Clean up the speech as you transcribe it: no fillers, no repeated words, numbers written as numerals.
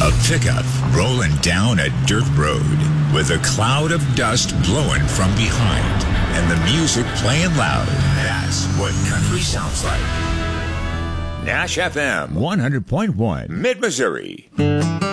A pickup rolling down a dirt road with a cloud of dust blowing from behind and the music playing loud. That's what country sounds like. Nash FM 100.1 Mid-Missouri.